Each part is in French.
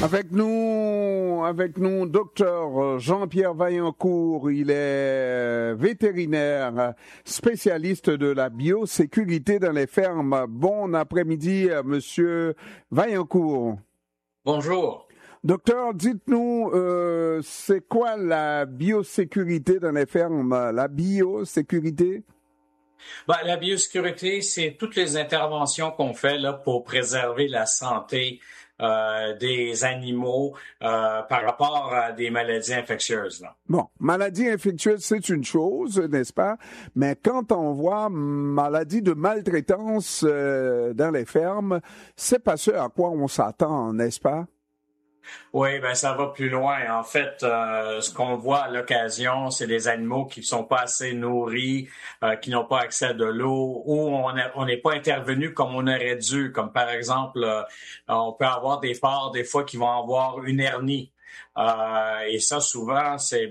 Avec nous, docteur Jean-Pierre Vaillancourt. Il est vétérinaire, spécialiste de la biosécurité dans les fermes. Bon après-midi, monsieur Vaillancourt. Bonjour. Docteur, dites-nous, c'est quoi la biosécurité dans les fermes? La biosécurité? La biosécurité, c'est toutes les interventions qu'on fait là pour préserver la santé des animaux par rapport à des maladies infectieuses. Là. Bon, maladie infectieuse, c'est une chose, n'est-ce pas? Mais quand on voit maladie de maltraitance dans les fermes, c'est pas ce à quoi on s'attend, n'est-ce pas? Oui, ça va plus loin. En fait, ce qu'on voit à l'occasion, c'est des animaux qui ne sont pas assez nourris, qui n'ont pas accès à de l'eau, ou on n'est pas intervenu comme on aurait dû. Comme par exemple, on peut avoir des porcs des fois qui vont avoir une hernie. Et ça, souvent, c'est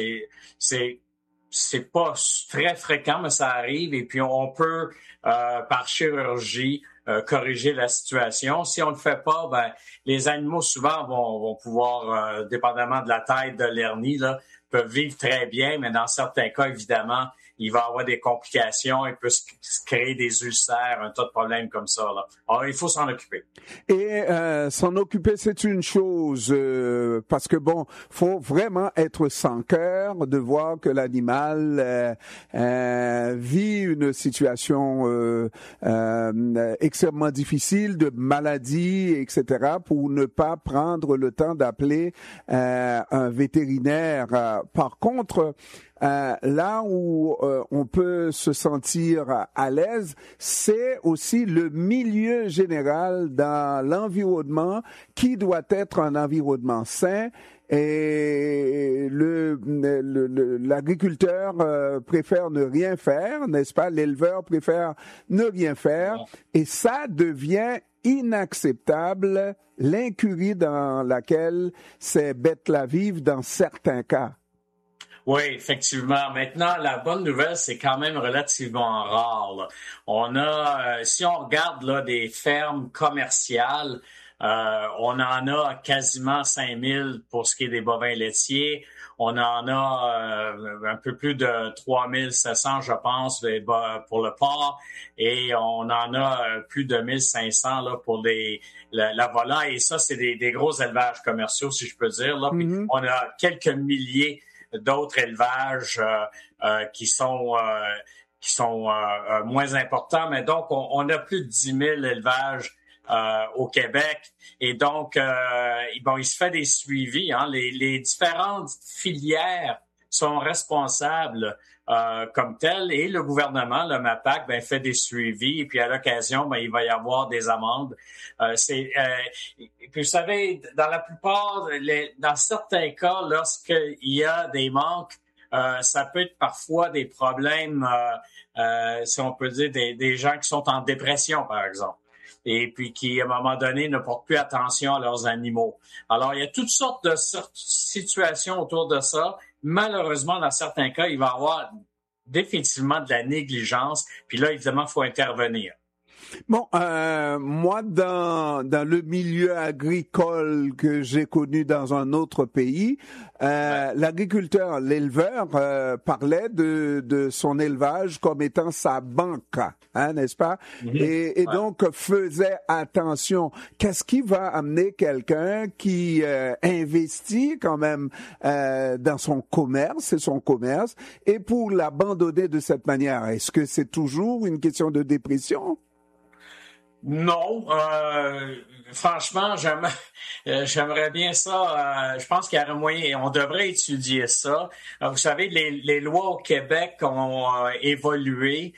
pas très fréquent, mais ça arrive. Et puis on peut, par chirurgie, corriger la situation. Si on ne le fait pas, les animaux souvent vont pouvoir, dépendamment de la taille de l'hernie, là, peuvent vivre très bien, mais dans certains cas, évidemment, il va y avoir des complications, il peut se créer des ulcères, un tas de problèmes comme ça. Là. Alors, il faut s'en occuper. Et s'en occuper, c'est une chose, parce que faut vraiment être sans cœur de voir que l'animal vit une situation extrêmement difficile, de maladie, etc., pour ne pas prendre le temps d'appeler un vétérinaire. Par contre, là où on peut se sentir à l'aise, c'est aussi le milieu général dans l'environnement qui doit être un environnement sain. Et l'agriculteur préfère ne rien faire, n'est-ce pas? L'éleveur préfère ne rien faire. Et ça devient inacceptable, l'incurie dans laquelle ces bêtes-là vivent dans certains cas. Oui, effectivement. Maintenant, la bonne nouvelle, c'est quand même relativement rare. Là. On a, si on regarde là des fermes commerciales, on en a quasiment 5000 pour ce qui est des bovins laitiers. On en a un peu plus de 3700, je pense, pour le porc. Et on en a plus de 1500 là, pour la volaille. Et ça, c'est des gros élevages commerciaux, si je peux dire. Là. Puis on a quelques milliers d'autres élevages qui sont moins importants. Mais donc, on a plus de 10 000 élevages au Québec. Et donc, il se fait des suivis. Hein. Les différentes filières sont responsables comme telles. Et le gouvernement, le MAPAC, fait des suivis. Et puis, à l'occasion, il va y avoir des amendes. Et puis, vous savez, dans certains cas, lorsqu'il y a des manques, ça peut être parfois des problèmes, si on peut dire, des gens qui sont en dépression, par exemple. Et puis qui, à un moment donné, ne portent plus attention à leurs animaux. Alors, il y a toutes sortes de situations autour de ça. Malheureusement, dans certains cas, il va y avoir définitivement de la négligence. Puis là, évidemment, il faut intervenir. Bon, moi, dans le milieu agricole que j'ai connu dans un autre pays, l'agriculteur, l'éleveur parlait de son élevage comme étant sa banque, n'est-ce pas? Et donc faisait attention. Qu'est-ce qui va amener quelqu'un qui investit quand même dans son commerce, c'est son commerce, et pour l'abandonner de cette manière? Est-ce que c'est toujours une question de dépression? Non, franchement, j'aimerais bien ça. Je pense qu'il y aurait moyen, on devrait étudier ça. Vous savez, les lois au Québec ont évolué.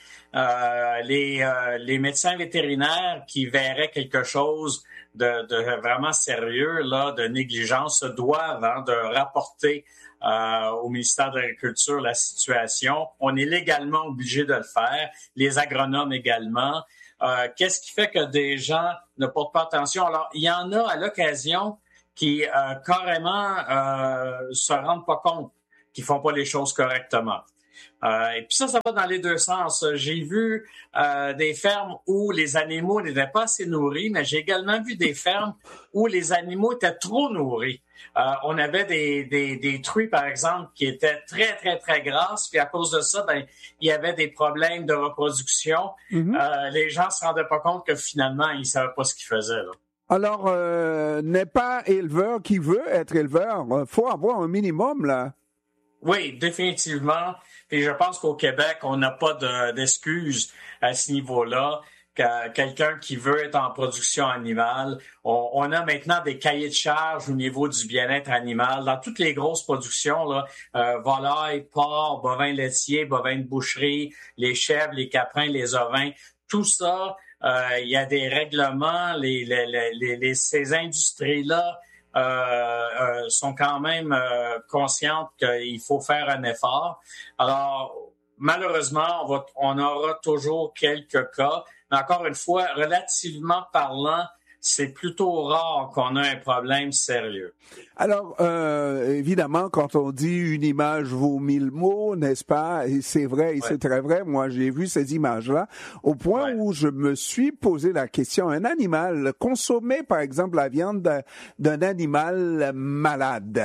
Les médecins vétérinaires qui verraient quelque chose de vraiment sérieux, là, de négligence, se doivent de rapporter au ministère de l'Agriculture la situation. On est légalement obligé de le faire. Les agronomes également. Qu'est-ce qui fait que des gens ne portent pas attention? Alors, il y en a à l'occasion qui carrément se rendent pas compte qu'ils font pas les choses correctement. Et puis ça va dans les deux sens. J'ai vu des fermes où les animaux n'étaient pas assez nourris, mais j'ai également vu des fermes où les animaux étaient trop nourris. On avait des truies, par exemple, qui étaient très, très, très grasses, puis à cause de ça, il y avait des problèmes de reproduction. Les gens se rendaient pas compte que finalement, ils savaient pas ce qu'ils faisaient, là. Alors, n'est pas éleveur qui veut être éleveur. Faut avoir un minimum, là. Oui, définitivement. Puis je pense qu'au Québec, on n'a pas d'excuses à ce niveau-là. Quelqu'un qui veut être en production animale, on a maintenant des cahiers de charges au niveau du bien-être animal. Dans toutes les grosses productions, là, volailles, porcs, bovins laitiers, bovins de boucherie, les chèvres, les caprins, les ovins, tout ça, il y a des règlements. Ces industries-là sont quand même conscientes qu'il faut faire un effort. Alors, malheureusement, on aura toujours quelques cas. Mais encore une fois, relativement parlant, c'est plutôt rare qu'on ait un problème sérieux. Alors, évidemment, quand on dit une image vaut 1000 mots, n'est-ce pas? Et c'est vrai, et c'est très vrai. Moi, j'ai vu ces images-là au point où je me suis posé la question. Un animal, consommer, par exemple, la viande d'un animal malade,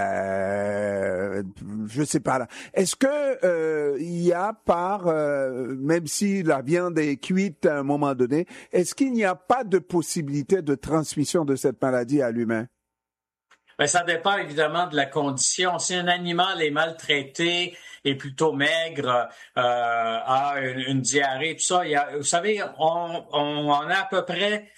je sais pas là. Est-ce que il y a même si la viande est cuite à un moment donné, est-ce qu'il n'y a pas de possibilité de transmission de cette maladie à l'humain? Ben, ça dépend évidemment de la condition. Si un animal est maltraité, est plutôt maigre, a une diarrhée, tout ça, vous savez, on a à peu près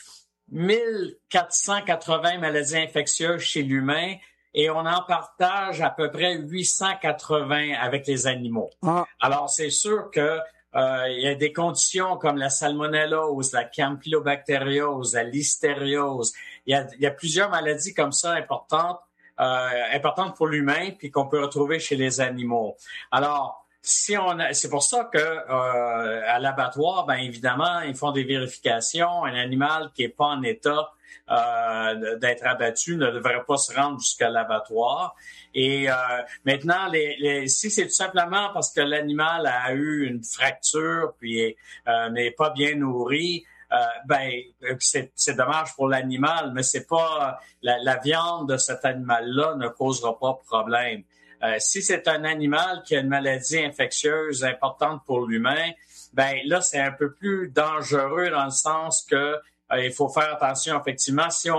1480 maladies infectieuses chez l'humain et on en partage à peu près 880 avec les animaux. Alors, c'est sûr que il y a des conditions comme la salmonellose, la campylobactériose, la listériose. Il y a plusieurs maladies comme ça importantes pour l'humain puis qu'on peut retrouver chez les animaux. Alors, c'est pour ça que à l'abattoir, ben évidemment, ils font des vérifications. Un animal qui est pas en état d'être abattu ne devrait pas se rendre jusqu'à l'abattoir. Et maintenant, si c'est tout simplement parce que l'animal a eu une fracture puis n'est pas bien nourri, c'est dommage pour l'animal, mais c'est pas la viande de cet animal-là ne causera pas de problème. Si c'est un animal qui a une maladie infectieuse importante pour l'humain, là c'est un peu plus dangereux dans le sens que il faut faire attention effectivement si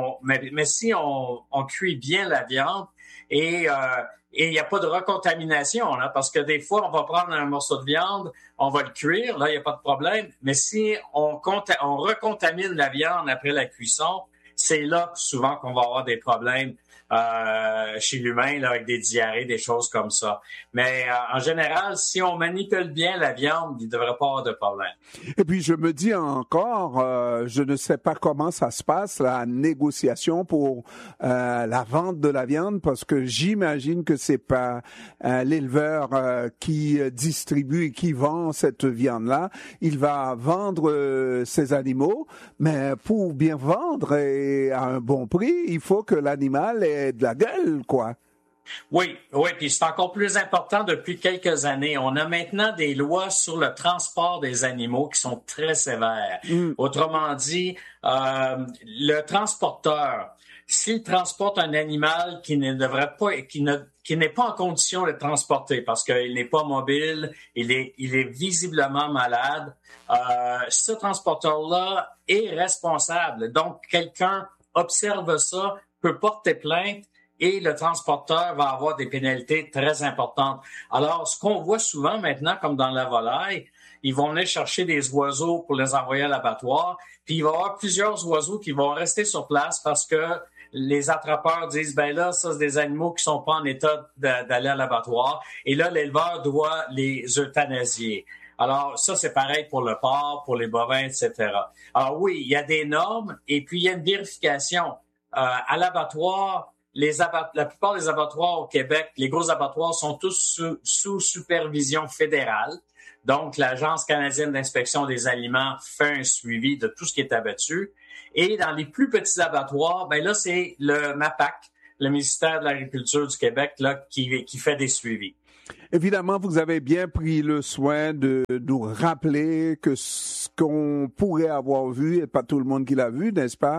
on cuit bien la viande et il n'y a pas de recontamination là, parce que des fois on va prendre un morceau de viande, on va le cuire, là il n'y a pas de problème, mais si on recontamine la viande après la cuisson, c'est là souvent qu'on va avoir des problèmes chez l'humain là, avec des diarrhées, des choses comme ça. Mais en général, si on manipule bien la viande, il ne devrait pas avoir de problème. Et puis je me dis encore, je ne sais pas comment ça se passe, la négociation pour la vente de la viande, parce que j'imagine que c'est pas l'éleveur qui distribue et qui vend cette viande-là. Il va vendre ses animaux, mais pour bien vendre et à un bon prix, il faut que l'animal ait de la gueule, quoi. Oui, puis c'est encore plus important depuis quelques années. On a maintenant des lois sur le transport des animaux qui sont très sévères. Autrement dit, le transporteur, s'il transporte un animal qui n'est pas en condition de transporter parce qu'il n'est pas mobile, il est visiblement malade, ce transporteur-là est responsable. Donc, quelqu'un observe ça, peut porter plainte et le transporteur va avoir des pénalités très importantes. Alors, ce qu'on voit souvent maintenant, comme dans la volaille, ils vont venir chercher des oiseaux pour les envoyer à l'abattoir, puis il va y avoir plusieurs oiseaux qui vont rester sur place parce que les attrapeurs disent, là, ça, c'est des animaux qui sont pas en état d'aller à l'abattoir, et là, l'éleveur doit les euthanasier. Alors, ça, c'est pareil pour le porc, pour les bovins, etc. Alors oui, il y a des normes, et puis il y a une vérification. À l'abattoir, la plupart des abattoirs au Québec, les gros abattoirs sont tous sous supervision fédérale. Donc, l'Agence canadienne d'inspection des aliments fait un suivi de tout ce qui est abattu. Et dans les plus petits abattoirs, là, c'est le MAPAC, le ministère de l'Agriculture du Québec, là, qui fait des suivis. Évidemment, vous avez bien pris le soin de nous rappeler que ce qu'on pourrait avoir vu, et pas tout le monde qui l'a vu, n'est-ce pas,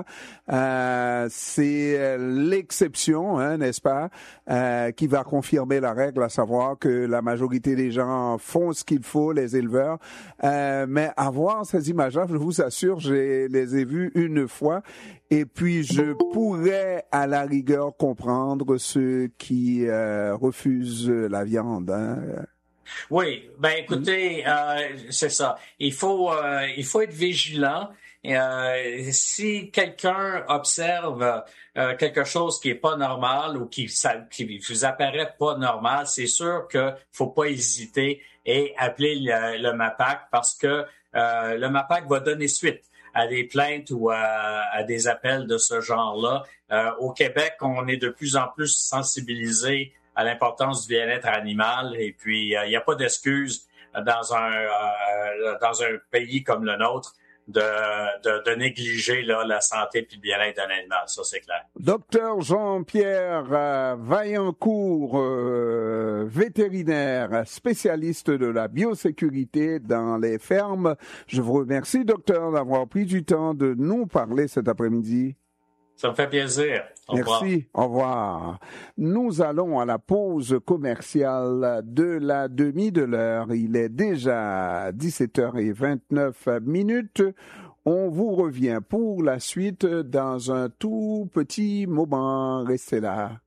c'est l'exception, hein, n'est-ce pas, qui va confirmer la règle, à savoir que la majorité des gens font ce qu'il faut, les éleveurs. Mais avoir ces images-là, je vous assure, je les ai vues une fois. Et puis, je pourrais, à la rigueur, comprendre ceux qui refusent la viande. Hein. Oui, ben écoutez, c'est ça. Il faut être vigilant. Si quelqu'un observe quelque chose qui est pas normal ou qui vous apparaît pas normal, c'est sûr que faut pas hésiter et appeler le MAPAC parce que le MAPAC va donner suite à des plaintes ou à des appels de ce genre-là. Au Québec, on est de plus en plus sensibilisé à l'importance du bien-être animal et puis il n'y a pas d'excuse dans un pays comme le nôtre de négliger là, la santé et le bien-être d'un animal, ça c'est clair. Docteur Jean-Pierre Vaillancourt, vétérinaire, spécialiste de la biosécurité dans les fermes. Je vous remercie, docteur, d'avoir pris du temps de nous parler cet après-midi. Ça me fait plaisir. Merci. Au revoir. Nous allons à la pause commerciale de la demi de l'heure. Il est déjà 17h29. On vous revient pour la suite dans un tout petit moment. Restez là.